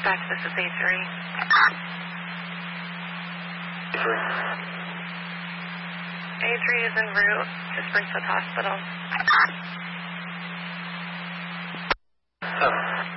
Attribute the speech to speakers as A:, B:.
A: Dispatch, this is A3. A3 is en route to Springfield Hospital.
B: 7.